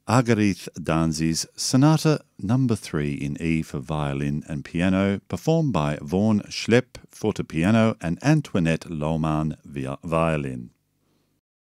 Argerith Danzi's Sonata No. 3 in E for violin and piano, performed by Vaughan Schlepp, fortepiano, and Antoinette Lohmann, violin.